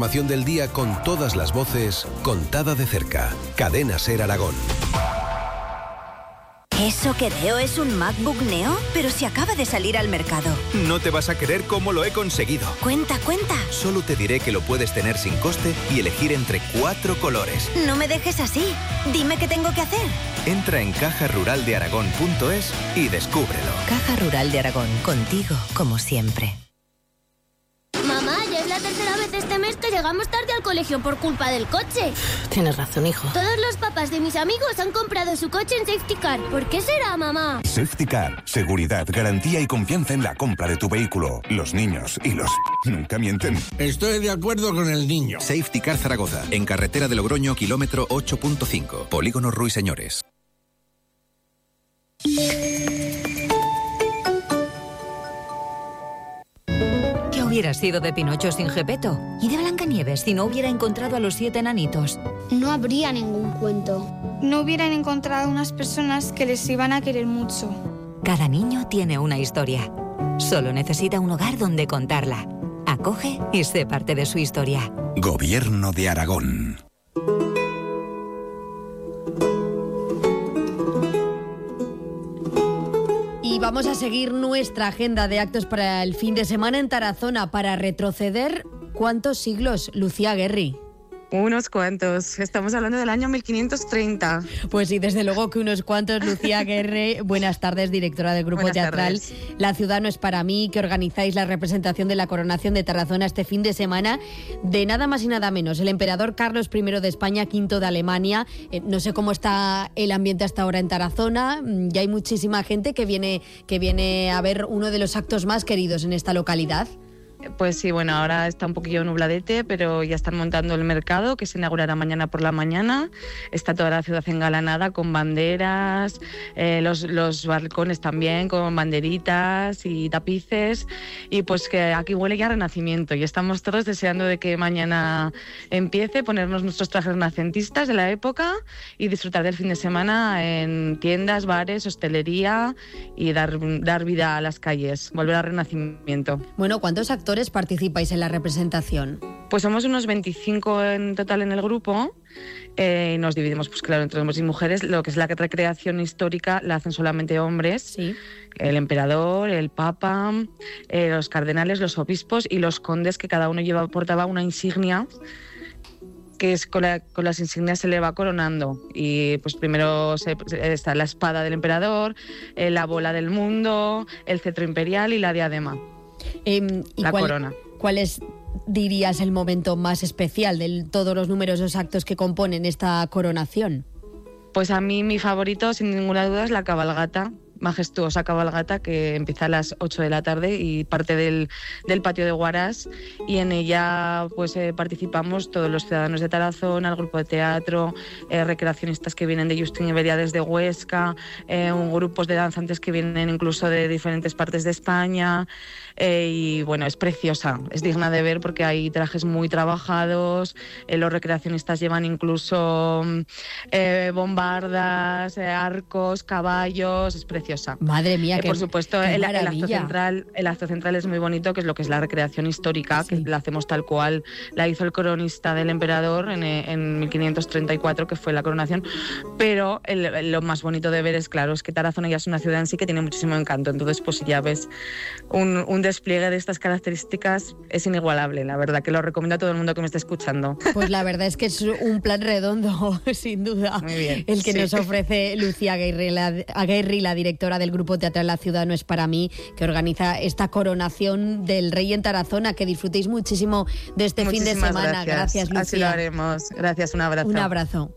Información del día con todas las voces, contada de cerca. Cadena Ser Aragón. ¿Eso que veo es un MacBook Neo? Pero si acaba de salir al mercado. No te vas a creer cómo lo he conseguido. Cuenta. Solo te diré que lo puedes tener sin coste y elegir entre 4 colores. No me dejes así. Dime qué tengo que hacer. Entra en cajaruraldearagón.es y descúbrelo. Caja Rural de Aragón, contigo como siempre. Mamá, ya es la tercera vez este mes que llegamos tarde al colegio por culpa del coche. Tienes razón, hijo. Todos los papás de mis amigos han comprado su coche en Safety Car. ¿Por qué será, mamá? Safety Car. Seguridad, garantía y confianza en la compra de tu vehículo. Los niños y los... nunca mienten. Estoy de acuerdo con el niño. Safety Car Zaragoza, en carretera de Logroño, kilómetro 8.5. Polígono Ruiseñores. ¿Qué hubiera sido de Pinocho sin Gepetto? ¿Y de Blancanieves si no hubiera encontrado a los 7 enanitos? No habría ningún cuento. No hubieran encontrado unas personas que les iban a querer mucho. Cada niño tiene una historia. Solo necesita un hogar donde contarla. Acoge y sé parte de su historia. Gobierno de Aragón. Y vamos a seguir nuestra agenda de actos para el fin de semana en Tarazona para retroceder. ¿Cuántos siglos, Lucía Guerri? Unos cuantos. Estamos hablando del año 1530. Pues sí, desde luego que unos cuantos. Lucía Guerre, buenas tardes, directora del Grupo Teatral La Ciudad no es para mí, que organizáis la representación de la coronación de Tarazona este fin de semana de nada más y nada menos el emperador Carlos I de España, V de Alemania. No sé cómo está el ambiente hasta ahora en Tarazona. Ya hay muchísima gente que viene a ver uno de los actos más queridos en esta localidad. Pues sí, bueno, ahora está un poquillo nubladete, pero ya están montando el mercado, que se inaugurará mañana por la mañana. Está toda la ciudad engalanada con banderas, los balcones también con banderitas y tapices. Y pues que aquí huele ya a renacimiento y estamos todos deseando de que mañana empiece, ponernos nuestros trajes renacentistas de la época y disfrutar del fin de semana en tiendas, bares, hostelería y dar vida a las calles, volver al renacimiento. Bueno, ¿cuántos actores participáis en la representación? Pues somos unos 25 en total en el grupo. Nos dividimos, pues claro, entre hombres y mujeres. Lo que es la recreación histórica la hacen solamente hombres. Sí. El emperador, el papa, los cardenales, los obispos y los condes, que cada uno portaba una insignia, que es con las insignias se le va coronando. Y pues primero está la espada del emperador, la bola del mundo, el cetro imperial y la diadema. Corona. ¿Cuál es, dirías, el momento más especial de todos los numerosos actos que componen esta coronación? Pues a mí mi favorito, sin ninguna duda, es la cabalgata, majestuosa cabalgata que empieza a las 8 de la tarde y parte del patio de Huaraz, y en ella pues participamos todos los ciudadanos de Tarazona, el grupo de teatro, recreacionistas que vienen de Justín y Beria desde Huesca, grupos de danzantes que vienen incluso de diferentes partes de España. Y bueno, es preciosa, es digna de ver porque hay trajes muy trabajados, los recreacionistas llevan incluso bombardas, arcos, caballos, es preciosa. Madre mía, por supuesto, el acto central es muy bonito, que es lo que es la recreación histórica, sí, que la hacemos tal cual la hizo el coronista del emperador en 1534, que fue la coronación. Pero lo más bonito de ver es que Tarazona ya es una ciudad en sí que tiene muchísimo encanto. Entonces, pues si ya ves un despliegue de estas características, es inigualable. La verdad que lo recomiendo a todo el mundo que me esté escuchando. Pues la verdad es que es un plan redondo, sin duda. Muy bien, el que nos ofrece Lucía Guerri, la directora del Grupo Teatral La Ciudad no es para mí, que organiza esta coronación del rey en Tarazona. Que disfrutéis muchísimo de este fin de semana. Gracias, Lucía. Así lo haremos. Gracias, un abrazo. Un abrazo.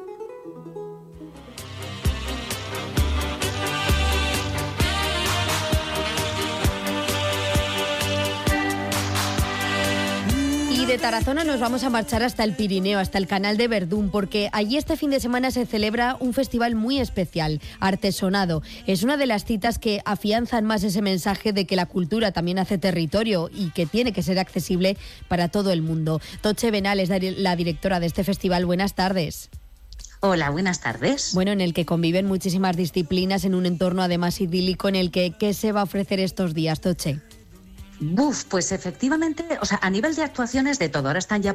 De Tarazona nos vamos a marchar hasta el Pirineo, hasta el Canal de Verdún, porque allí este fin de semana se celebra un festival muy especial, Artesonado. Es una de las citas que afianzan más ese mensaje de que la cultura también hace territorio y que tiene que ser accesible para todo el mundo. Toche Benal es la directora de este festival. Buenas tardes. Hola, buenas tardes. Bueno, en el que conviven muchísimas disciplinas en un entorno además idílico, en el que ¿qué se va a ofrecer estos días, Toche? Pues efectivamente, o sea, a nivel de actuaciones de todo, ahora están ya